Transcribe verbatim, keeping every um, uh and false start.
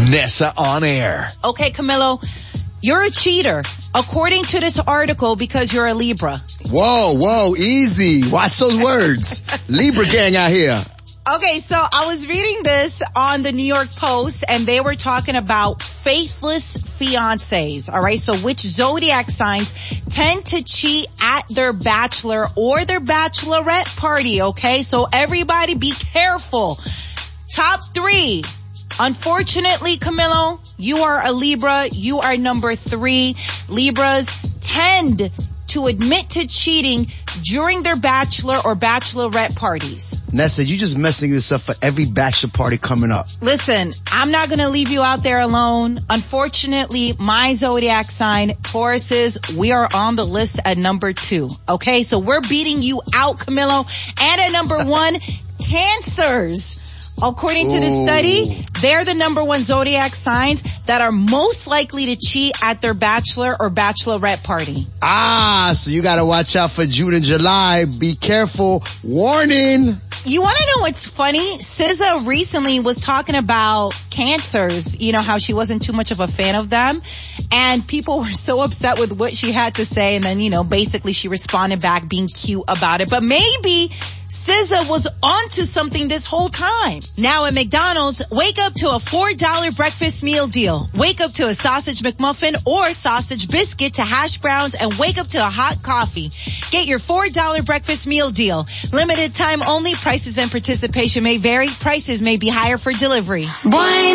Nessa on air. Okay, Camilo, you're a cheater, according to this article, because you're a Libra. Whoa, whoa, easy. Watch those words. Libra gang out here. Okay, so I was reading this on the New York Post, and they were talking about faithless fiancés, all right? So which zodiac signs tend to cheat at their bachelor or their bachelorette party, okay? So everybody be careful. Top three. Unfortunately, Camilo, you are a Libra. You are number three. Libras tend to admit to cheating during their bachelor or bachelorette parties. Nessa, you just messing this up for every bachelor party coming up. Listen, I'm not going to leave you out there alone. Unfortunately, my zodiac sign, Tauruses, we are on the list at number two. Okay, so we're beating you out, Camilo. And at number one, Cancers. According to the study, they're the number one zodiac signs that are most likely to cheat at their bachelor or bachelorette party. Ah, so you gotta watch out for June and July. Be careful. Warning. You want to know what's funny? S Z A recently was talking about Cancers, you know, how she wasn't too much of a fan of them. And people were so upset with what she had to say. And then, you know, basically she responded back being cute about it. But maybe S Z A was onto something this whole time. Now at McDonald's, wake up to a four dollar breakfast meal deal. Wake up to a sausage McMuffin or sausage biscuit to hash browns, and wake up to a hot coffee. Get your four dollar breakfast meal deal. Limited time only. Prices and participation may vary. Prices may be higher for delivery. Boy,